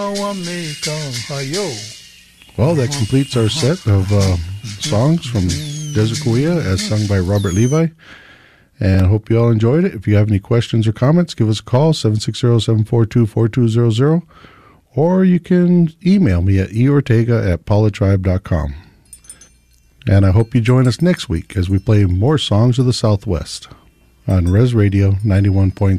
Well, that completes our set of songs from Desert Cahuilla as sung by Robert Levi. And I hope you all enjoyed it. If you have any questions or comments, give us a call, 760-742-4200. Or you can email me at eortega@paulatribe.com. And I hope you join us next week as we play more songs of the Southwest on Res Radio 91.3.